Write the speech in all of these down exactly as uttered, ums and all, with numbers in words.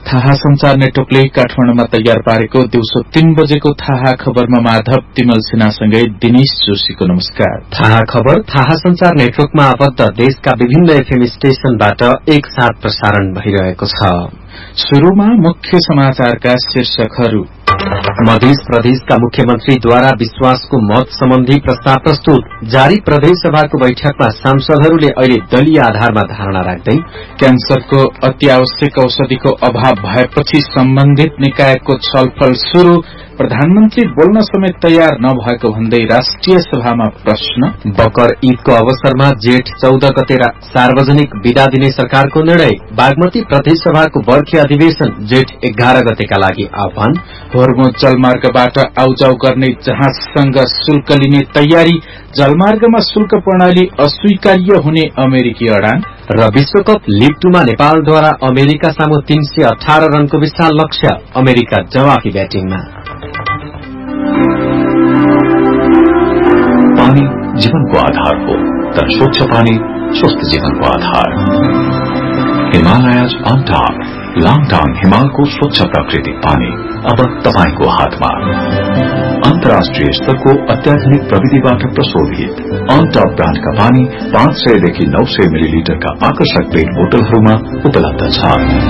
थाहा संचार नेटवर्कले काठमाडौँमा तयार पारेको दिउँसो तीन बजेको थाहा खबरमा माधव तिमल सिन्हासँगै दिनेश जोशीको नमस्कार। थाहा खबर थाहा संचार नेटवर्कमा आबद्ध देशका विभिन्न एफएम स्टेशनबाट एक साथ प्रसारण भइरहेको छ। शुरूमा मुख्य समाचारका शीर्षकहरू। मध्य प्रदेशका मुख्यमन्त्रीद्वारा विश्वासको मत सम्बन्धी प्रस्ताव प्रस्तुत। जारी प्रदेश सभाको बैठकमा सांसदहरूले अहिले दलीय आधारमा धारणा राख्दै। क्यान्सरको अत्यावश्यक औषधिको अभाव भएपछि सम्बन्धित निकायको छलफल शुरू। प्रधानमन्त्री बोल्न समेत तयार नभएको भन्दै राष्ट्रिय सभामा प्रश्न। बकर ईदको अवसरमा जेठ चौध गते सार्वजनिक विदा दिने सरकारको निर्णय। बागमती प्रदेश सभाको बर्खे अधिवेशन जेठ एघार गतेका लागि आह्वान। होर्मुज जलमार्गबाट आउजाउ गर्ने जहाजसँग शुल्क लिने तयारी। जलमार्गमा शुल्क प्रणाली अस्वीकार्य हुने अमेरिकी अडान। र विश्वकप लीग टूमा नेपालद्वारा अमेरिका सामु तीन सय अठार रनको विशाल लक्ष्य। अमेरिका जवाफी ब्याटिङमा। पानी जीवनको आधार हो, तर स्वच्छ पानी स्वस्थ जीवनको आधार। हिमालयज अनटॉप लाङटाङ हिमालको स्वच्छ प्राकृतिक पानी अब तपाईको हातमा। अन्तर्राष्ट्रिय स्तरको अत्याधुनिक प्रविधिबाट प्रशोधित अनटॉप ब्रान्डका पानी पाँच सयदेखि नौ सय मिलिलिटरका आकर्षक पेट बोतलहरूमा उपलब्ध छ।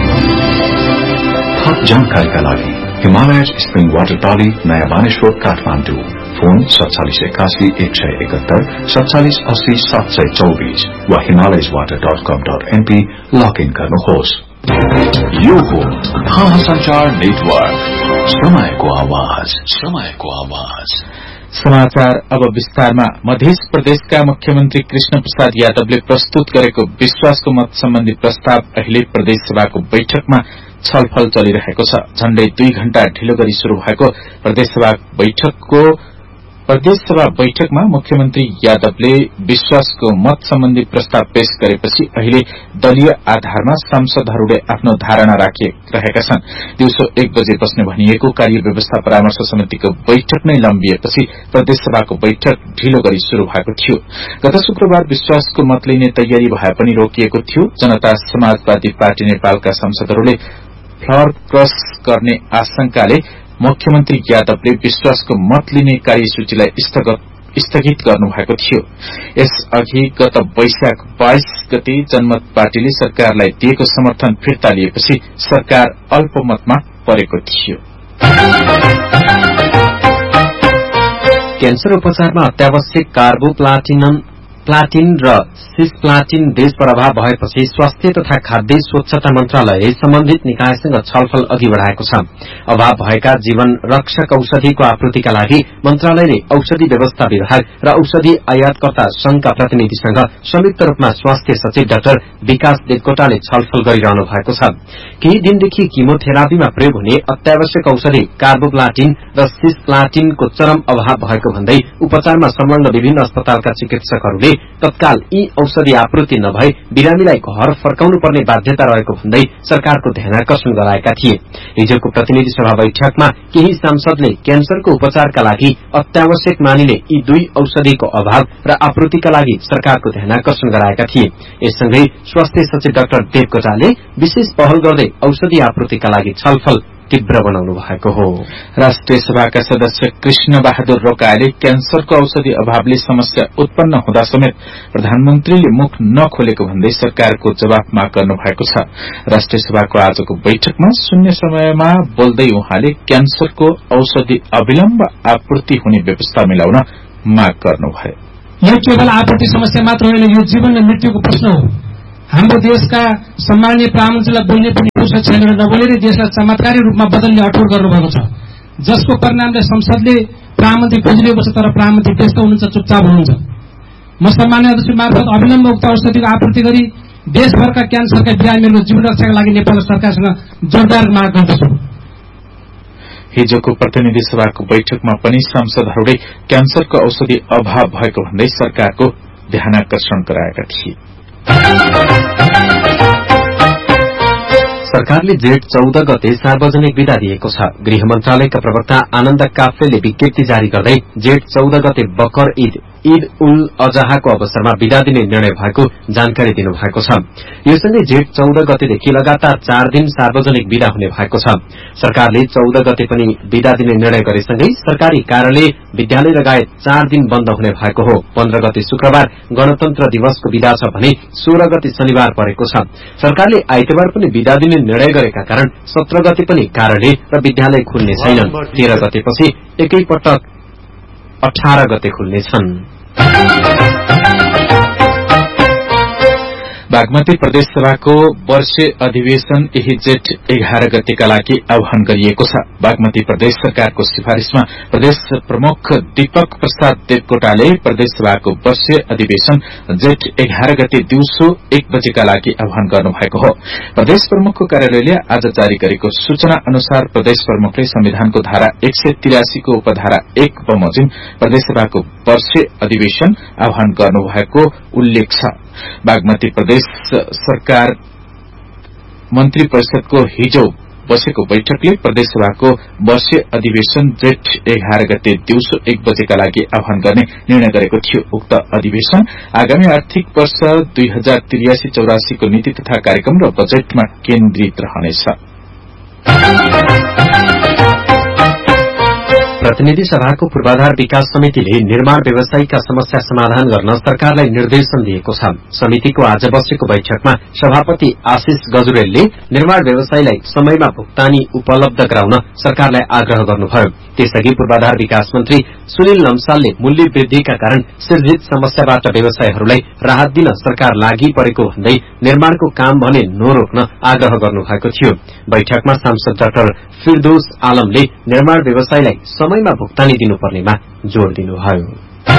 थप जानकारीका लागि हिमालयज स्प्रिङ वाटर टॉली नयाँ बानेश्वर काठमाडौँ। फोन सत्तालीस एकासी एक सय एकहत्तर सत्तालीस अस्सी सात सय चौबीस वा Himalayas water dot com dot NP log in गर्नुहोस्। यो हो थाहा संचार नेटवर्क, समयको आवाज, समयको आवाज। समाचार अब विस्तारमा। मध्य प्रदेशका मुख्यमन्त्री कृष्ण प्रसाद यादवले प्रस्तुत गरेको विश्वासको मत सम्बन्धी प्रस्ताव अहिले प्रदेश सभाको बैठकमा छलफल चलिरहेको छ। झण्डै दुई घण्टा ढिलो गरी शुरू भएको प्रदेश सभा बैठकको प्रदेश सभा बैठकमा मुख्यमन्त्री यादवले विश्वासको मत सम्बन्धी प्रस्ताव पेश गरेपछि अहिले दलीय आधारमा सांसदहरूले आफ्नो धारणा राखिरहेका छन्। दिउँसो एक बजे बस्ने भनिएको कार्य व्यवस्था परामर्श समितिको बैठक नै लम्बिएपछि प्रदेश सभाको बैठक ढिलो गरी शुरू भएको थियो। गत शुक्रबार विश्वासको मत लिने तयारी भए पनि रोकिएको थियो। जनता समाजवादी पार्टी नेपालका सांसदहरूले फ्लोर क्रस गर्ने आशंकाले मुख्यमन्त्री यादवले विश्वासको मत लिने कार्यसूचीलाई स्थगित गर्नुभएको थियो। यसअघि गत वैशाख बाइस गते जनमत पार्टीले सरकारलाई दिएको समर्थन फिर्ता लिएपछि सरकार अल्पमतमा परेको थियो। क्यान्सर उपचारमा अत्यावश्यक कार्बोप्लाटिनम प्लाटिन र सिसप्लाटिन देशभर अभाव भएपछि स्वास्थ्य तथा खाद्य स्वच्छता मन्त्रालयले सम्बन्धित निकायसँग छलफल अघि बढ़ाएको छ। अभाव भएका जीवन रक्षक औषधिको आपूर्तिका लागि मन्त्रालयले औषधि व्यवस्था विभाग र औषधि आयातकर्ता संघका प्रतिनिधिसँग संयुक्त रूपमा स्वास्थ्य सचिव डाक्टर विकास देवकोटाले छलफल गरिरहनु भएको छ। केही दिनदेखि किमोथेरापीमा प्रयोग हुने अत्यावश्यक औषधि कार्बोप्लाटिन र सिसप्लाटिनको चरम अभाव भएको भन्दै उपचारमा संलग्न विभिन्न अस्पतालका चिकित्सकहरूले तत्काल यी औषधि आपूर्ति नभए बिरामीलाई घर फर्काउनु पर्ने बाध्यता रहेको भन्दै सरकारको ध्यानाकर्षण गराएका थिए। हिजोको प्रतिनिधि सभा बैठकमा केही सांसदले क्यान्सरको उपचारका लागि अत्यावश्यक मानिने यी दुई औषधिको अभाव र आपूर्तिका लागि सरकारको ध्यानाकर्षण गराएका थिए। यससँगै स्वास्थ्य सचिव डाक्टर देवकोटाले विशेष पहल गर्दै औषधि आपूर्तिका लागि छलफल तीव्र बनाउनु भएको हो। राष्ट्रिय सभाका सदस्य कृष्ण बहादुर रोकाले क्यान्सरको औषधि अभावले समस्या उत्पन्न हुँदा समेत प्रधानमन्त्रीले मुख नखोलेको भन्दै सरकारको जवाफ माग गर्नु भएको छ। राष्ट्रिय सभाको आजको बैठकमा शून्य समयमा बोल्दै उहाँले क्यान्सरको औषधि अविलम्ब आपूर्ति हुने व्यवस्था मिलाउन माग गर्नुभयो। यो केवल आपूर्ति समस्या मात्र होइन, यो जीवन र मृत्युको प्रश्न हो। हाम्रो देशका सम्माननीय प्रधानमन्त्रीलाई बोल्ने पनि फुर्सद छैन र नबोलेर देशलाई चमत्कारी रूपमा बदल्ने अठोट गर्नुभएको छ, जसको परिणामले संसदले प्रधानमन्त्री खोजिरहेको छ, तर प्रधानमन्त्री व्यस्त हुनुहुन्छ, चुपचाप हुनुहुन्छ। म सम्माननीय अध्यक्ष मार्फत अविलम्ब उक्त औषधिको आपूर्ति गरी देशभरका क्यान्सरका बिरामीहरूको जीवन रक्षाका लागि नेपाल सरकारसँग जोरदार माग गर्दछु। हिजोको प्रतिनिधि सभाको बैठकमा पनि सांसदहरूले क्यान्सरको औषधि अभाव भएको भन्दै सरकारको ध्यानाकर्षण गराएका थिए। सरकारले जेठ चौध गते सार्वजनिक विदा दिएको छ। गृह मन्त्रालयका प्रवक्ता आनन्द काफ्लेले विज्ञप्ति जारी गर्दै जेठ चौध गते बकर ईद ईद उल अजहाको अवसरमा विदा दिने निर्णय भएको जानकारी दिनुभएको छ। यो सँगै जेठ चौध गतेदेखि लगातार चार दिन सार्वजनिक विदा हुने भएको छ। सरकारले चौध गते पनि विदा दिने निर्णय गरेसँगै सरकारी कार्यालय, विद्यालय लगायत चार दिन बन्द हुने भएको हो। पन्ध्र गते शुक्रबार गणतन्त्र दिवसको विदा छ भने सोह्र गते शनिबार परेको छ। सरकारले आइतबार पनि विदा दिने निर्णय गरेका कारण सत्र गते पनि कार्यालय र विद्यालय खुल्ने छैनन्। तेह्र गतेपछि एकैपटक अठार गते खुल्नेछन्। बागमती प्रदेशसभाको वर्षीय अधिवेशन यही जेठ एघार गतेका लागि आह्वान गरिएको छ। बागमती प्रदेश सरकारको सिफारिशमा प्रदेश प्रमुख दीपक प्रसाद देवकोटाले प्रदेशसभाको वर्षीय अधिवेशन जेठ एघार गते दिउँसो एक बजेका लागि आह्वान गर्नुभएको हो। प्रदेश प्रमुखको कार्यालयले आज जारी गरेको सूचना अनुसार प्रदेश प्रमुखले संविधानको धारा एक सय तिरासीको उपधारा एक बमोजिम प्रदेशसभाको वर्षीय अधिवेशन आह्वान गर्नुभएको उल्लेख छ। बागमती प्रदेश सरकार मन्त्री परिषदको हिजो बसेको बैठकले प्रदेशसभाको वर्षीय अधिवेशन जेठ एघार गते दिउँसो एक बजेका लागि आह्वान गर्ने निर्णय गरेको थियो। उक्त अधिवेशन आगामी आर्थिक वर्ष दुई हजार त्रियासी चौरासीको नीति तथा कार्यक्रम र बजेटमा केन्द्रित रहनेछ। प्रतिनिधि सभाको पूर्वाधार विकास समितिले निर्माण व्यवसायीका समस्या समाधान गर्न सरकारलाई निर्देशन दिएको छ। समितिको आज बसेको बैठकमा सभापति आशिष गजुरेलले निर्माण व्यवसायीलाई समयमा भुक्तानी उपलब्ध गराउन सरकारलाई आग्रह गर्नुभयो। त्यसअघि पूर्वाधार विकास मन्त्री सुनिल लम्सालले मूल्य वृद्धिका कारण सिर्जित समस्याबाट व्यवसायीहरूलाई राहत दिन सरकार लागि परेको भन्दै निर्माणको काम भने नरोक्न आग्रह गर्नुभएको थियो। बैठकमा सांसद डाक्टर फिरदौस आलमले निर्माण व्यवसायीलाई समयमा भुक्तानी दिनुपर्नेमा जोड़ दिनुभयो।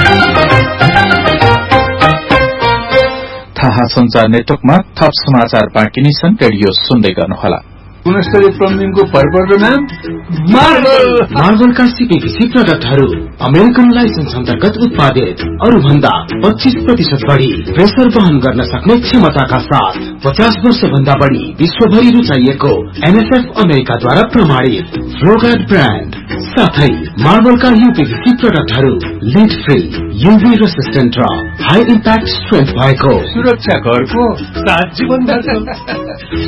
थाहा संचार नेटवर्कमा थप समाचार बाँकी नै छन्। रेडियो सुन्दै गर्नुहोला। गुणस्तरीय प्लम्बिङको परिपूर्ण नाम मार्बल। मार्बलका सीपीवीसी प्रोडक्टहरू अमेरिकन लाइसेन्स अन्तर्गत उत्पादित, अरू भन्दा पच्चीस प्रतिशत बढ़ी प्रेसर वहन गर्न सक्ने क्षमताका साथ पचास वर्ष भन्दा बढ़ी विश्वभरि रुचाइएको एनएसएफ अमेरिकाद्वारा प्रमाणित फ्लोगार्ड ब्रान्ड साथै मार्बलका यूपीवीसी प्रोडक्टहरू लिड फ्री, यूभी रेसिस्टेन्ट र हाई इम्प्याक्ट स्ट्रेन्थ भएको सुरक्षा घरको सात जीवन